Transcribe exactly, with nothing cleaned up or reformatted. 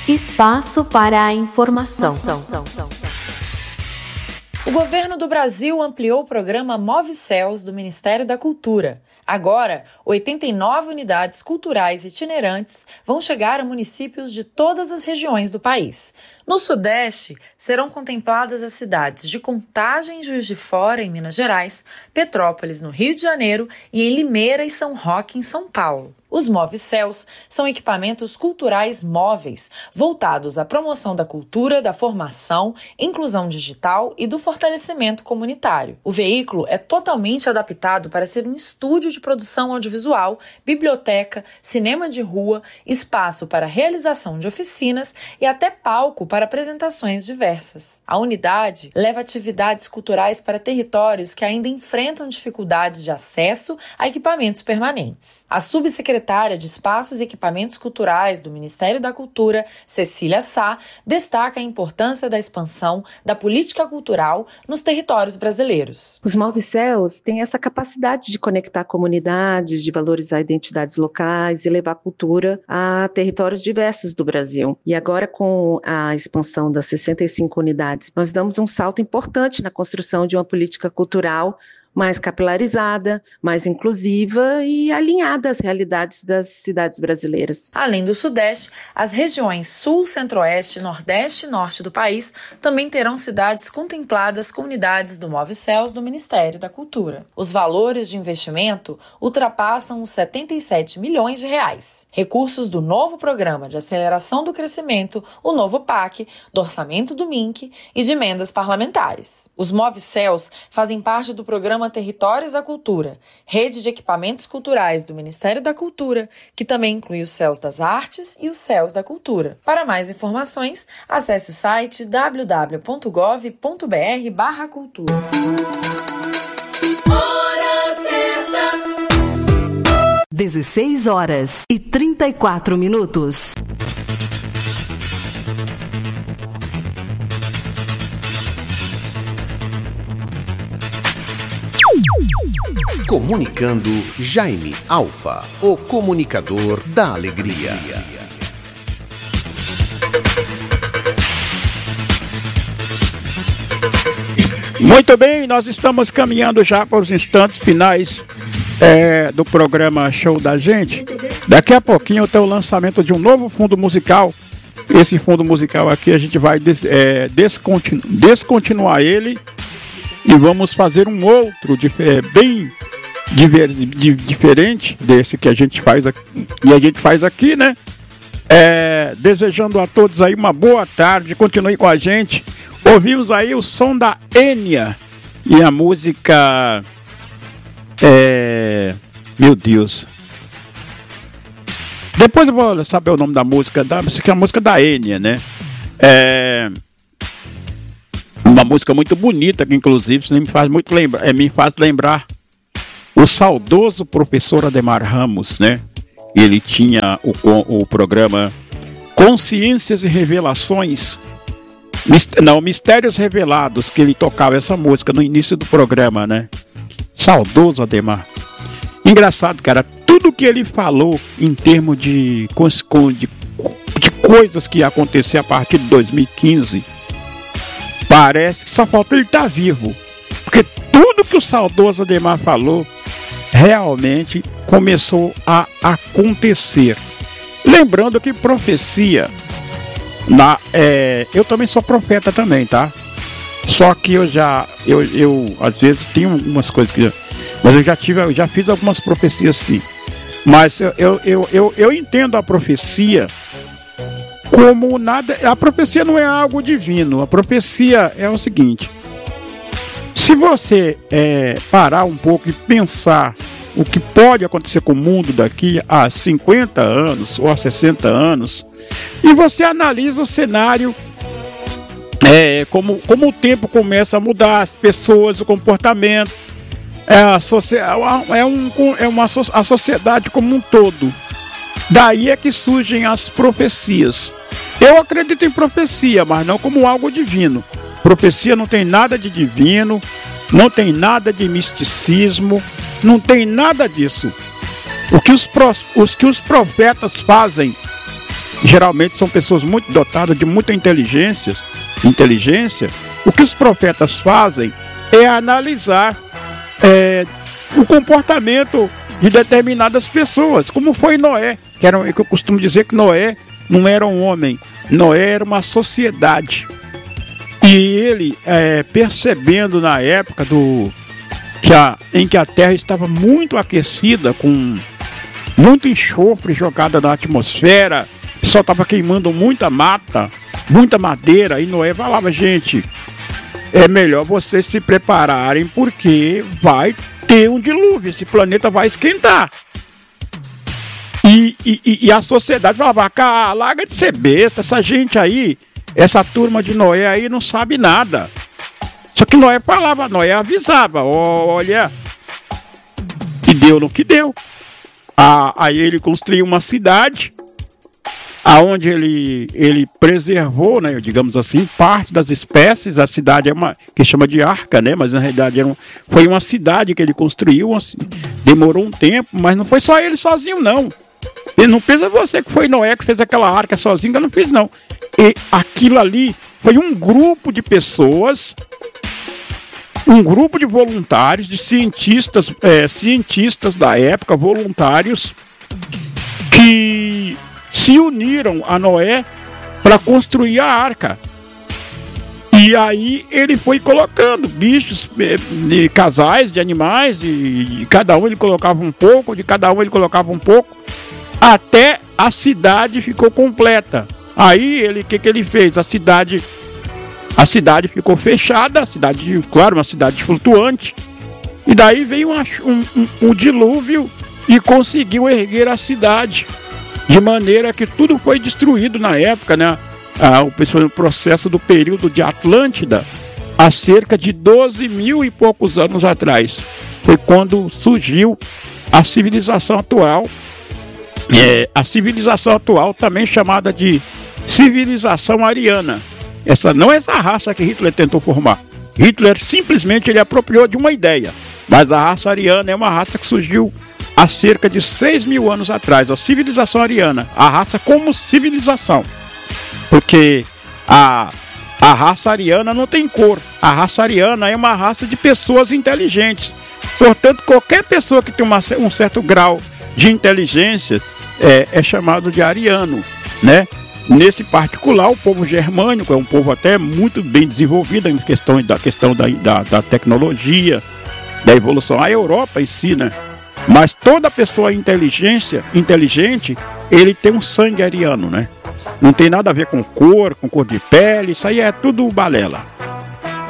Espaço para a informação. O governo do Brasil ampliou o programa MoveCels do Ministério da Cultura. Agora, oitenta e nove unidades culturais itinerantes vão chegar a municípios de todas as regiões do país. No Sudeste, serão contempladas as cidades de Contagem, Juiz de Fora, em Minas Gerais, Petrópolis, no Rio de Janeiro e em Limeira e São Roque, em São Paulo. Os MoveCels são equipamentos culturais móveis, voltados à promoção da cultura, da formação, inclusão digital e do fortalecimento comunitário. O veículo é totalmente adaptado para ser um estúdio de produção audiovisual, biblioteca, cinema de rua, espaço para realização de oficinas e até palco para apresentações diversas. A unidade leva atividades culturais para territórios que ainda enfrentam dificuldades de acesso a equipamentos permanentes. A subsecretaria Secretária de Espaços e Equipamentos Culturais do Ministério da Cultura, Cecília Sá, destaca a importância da expansão da política cultural nos territórios brasileiros. Os MoveCels têm essa capacidade de conectar comunidades, de valorizar identidades locais e levar cultura a territórios diversos do Brasil. E agora, com a expansão das sessenta e cinco unidades, nós damos um salto importante na construção de uma política cultural mais capilarizada, mais inclusiva e alinhada às realidades das cidades brasileiras. Além do Sudeste, as regiões Sul, Centro-Oeste, Nordeste e Norte do país também terão cidades contempladas com unidades do MoveCels do Ministério da Cultura. Os valores de investimento ultrapassam os setenta e sete milhões de reais. Recursos do novo Programa de Aceleração do Crescimento, o novo P A C, do Orçamento do M I N C e de emendas parlamentares. Os MoveCels fazem parte do programa Territórios da Cultura, rede de equipamentos culturais do Ministério da Cultura, que também inclui os Céus das Artes e os Céus da Cultura. Para mais informações, acesse o site w w w ponto gov ponto b r barra cultura. Hora certa. dezesseis horas e trinta e quatro minutos. Comunicando Jaime Alfa, o comunicador da alegria. Muito bem, nós estamos caminhando já para os instantes finais é, do programa Show da Gente. Daqui a pouquinho tem o lançamento de um novo fundo musical. Esse fundo musical aqui a gente vai des, é, descontinu, descontinuar ele e vamos fazer um outro é, bem diver, di, diferente desse que a gente faz aqui, e a gente faz aqui, né? É, desejando a todos aí uma boa tarde, continue com a gente. Ouvimos aí o som da Enya e a música é, meu Deus, depois eu vou saber o nome da música, da, é a música da Enya, né? É uma música muito bonita, que inclusive me faz muito lembrar, é, me faz lembrar o saudoso professor Ademar Ramos, né? Ele tinha o, o programa Consciências e Revelações, mist, não, Mistérios Revelados, que ele tocava essa música no início do programa, né? Saudoso Ademar. Engraçado, cara, tudo que ele falou em termos de, de, de coisas que ia acontecer a partir de dois mil e quinze, parece que só falta ele estar vivo. Porque tudo que o saudoso Ademar falou realmente começou a acontecer. Lembrando que profecia, na, é, eu também sou profeta também, tá? Só que eu já, eu, eu às vezes tenho algumas coisas que... Mas eu já tive, eu já fiz algumas profecias sim. Mas eu, eu, eu, eu, eu entendo a profecia como nada. A profecia não é algo divino. A profecia é o seguinte: se você é, parar um pouco e pensar o que pode acontecer com o mundo daqui a cinquenta anos ou a sessenta anos, e você analisa o cenário, é, como, como o tempo começa a mudar, as pessoas, o comportamento, é, a, é, um, é uma, a sociedade como um todo. Daí é que surgem as profecias. Eu acredito em profecia, mas não como algo divino. Profecia não tem nada de divino, não tem nada de misticismo, não tem nada disso. O que os, os, que os profetas fazem geralmente são pessoas muito dotadas de muita inteligência, inteligência. O que os profetas fazem é analisar é, o comportamento de determinadas pessoas, como foi Noé, que, era, que eu costumo dizer que Noé não era um homem, Noé era uma sociedade. E ele, é, percebendo na época do, que a, em que a terra estava muito aquecida, com muito enxofre jogado na atmosfera, só estava queimando muita mata, muita madeira, e Noé falava, gente, é melhor vocês se prepararem porque vai ter um dilúvio, esse planeta vai esquentar. E, e, e a sociedade falava, cara, larga de ser besta, essa gente aí, essa turma de Noé aí não sabe nada. Só que Noé falava, Noé avisava, olha, e deu no que deu. Ah, aí ele construiu uma cidade, aonde ele, ele preservou, né, digamos assim, parte das espécies. A cidade é uma, que chama de arca, né, mas na realidade era um, foi uma cidade que ele construiu, assim, demorou um tempo, mas não foi só ele sozinho, não. Ele não pensa você que foi Noé que fez aquela arca sozinho, que eu não fiz, não. E aquilo ali foi um grupo de pessoas, um grupo de voluntários, de cientistas, é, cientistas da época, voluntários, que se uniram a Noé para construir a arca. E aí ele foi colocando bichos, de casais, de animais, e de cada um ele colocava um pouco, de cada um ele colocava um pouco, até a cidade ficou completa. Aí ele, o que, que ele fez? A cidade, a cidade ficou fechada, a cidade, claro, uma cidade flutuante. E daí veio um, um, um, um dilúvio e conseguiu erguer a cidade. De maneira que tudo foi destruído na época, né? Ah, o processo do período de Atlântida, há cerca de doze mil e poucos anos atrás. Foi quando surgiu a civilização atual. É, a civilização atual, também chamada de civilização ariana. Essa não é essa raça que Hitler tentou formar. Hitler simplesmente ele apropriou de uma ideia. Mas a raça ariana é uma raça que surgiu há cerca de seis mil anos atrás. A civilização ariana, a raça como civilização. Porque a, a raça ariana não tem cor. A raça ariana é uma raça de pessoas inteligentes. Portanto, qualquer pessoa que tem uma, um certo grau de inteligência é, é chamado de ariano, né? Nesse particular, o povo germânico é um povo até muito bem desenvolvido em questão da, questão da, da, da tecnologia, da evolução. A Europa em si, né? Mas toda pessoa inteligência, inteligente, ele tem um sangue ariano, né? Não tem nada a ver com cor, com cor de pele, isso aí é tudo balela.